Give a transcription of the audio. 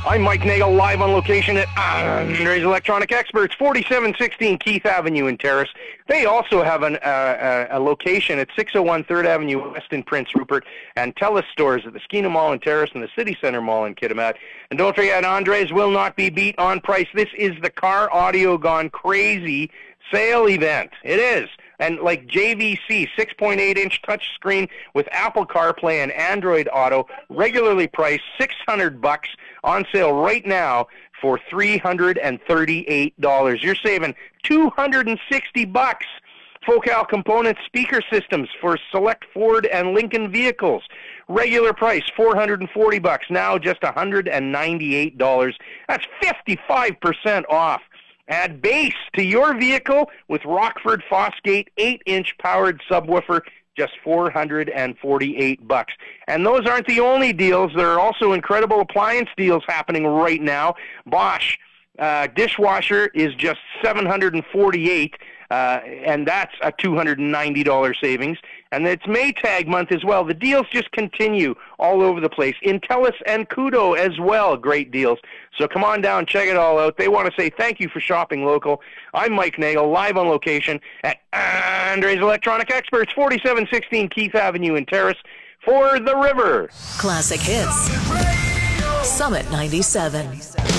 I'm Mike Nagel, live on location at Andre's Electronic Experts, 4716 Keith Avenue in Terrace. They also have a location at 601 3rd Avenue West in Prince Rupert, and TELUS stores at the Skeena Mall in Terrace and the City Center Mall in Kitimat. And don't forget, Andre's will not be beat on price. This is the Car Audio Gone Crazy sale event. It is. And like JVC, 6.8-inch touchscreen with Apple CarPlay and Android Auto, regularly priced $600, on sale right now for $338. You're saving $260. Focal Components speaker systems for select Ford and Lincoln vehicles. Regular price $440, now just $198. That's 55% off. Add bass to your vehicle with Rockford Fosgate 8-inch powered subwoofer, just $448. And those aren't the only deals. There are also incredible appliance deals happening right now. Bosch dishwasher is just $748, and that's a $290 savings. And it's Maytag month as well. The deals just continue all over the place. Intellis and Kudo as well, great deals. So come on down, check it all out. They want to say thank you for shopping local. I'm Mike Nagel, live on location at Andre's Electronic Experts, 4716 Keith Avenue in Terrace for the River. Classic Hits. Summit 97.